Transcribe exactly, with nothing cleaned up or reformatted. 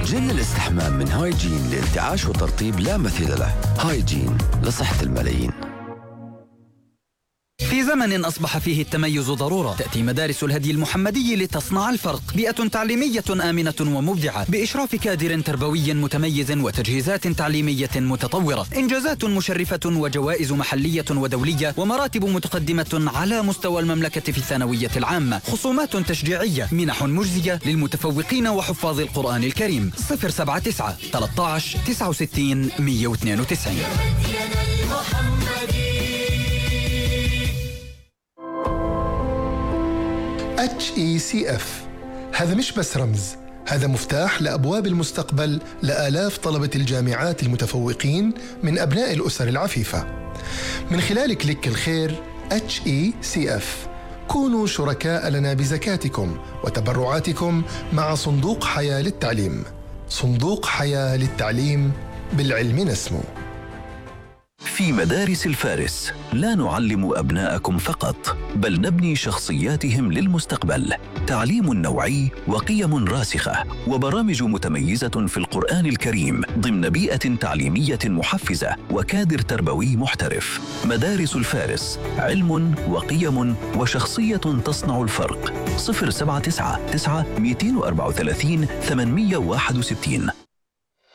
جل الاستحمام من هايجين لانتعاش وترطيب لا مثيل له. هايجين لصحة الملايين. في زمن أصبح فيه التميز ضرورة، تأتي مدارس الهدي المحمدي لتصنع الفرق. بيئة تعليمية آمنة ومبدعة بإشراف كادر تربوي متميز وتجهيزات تعليمية متطورة، إنجازات مشرفة وجوائز محلية ودولية ومراتب متقدمة على مستوى المملكة في الثانوية العامة، خصومات تشجيعية، منح مجزية للمتفوقين وحفاظ القرآن الكريم. صفر سبعة تسعة ثلاثة عشر تسعة وستين مية واثنين وتسعين. إتش إي سي إف هذا مش بس رمز، هذا مفتاح لأبواب المستقبل لآلاف طلبة الجامعات المتفوقين من أبناء الأسر العفيفة. من خلال كليك الخير إتش إي سي إف كونوا شركاء لنا بزكاتكم وتبرعاتكم مع صندوق حياة للتعليم. صندوق حياة للتعليم، بالعلم نسمو. في مدارس الفارس لا نعلم أبناءكم فقط، بل نبني شخصياتهم للمستقبل. تعليم نوعي وقيم راسخة وبرامج متميزة في القرآن الكريم ضمن بيئة تعليمية محفزة وكادر تربوي محترف. مدارس الفارس، علم وقيم وشخصية تصنع الفرق. صفر سبعة تسعة تسعة اثنين أربعة ثلاثة ثمانمية وواحد وستين.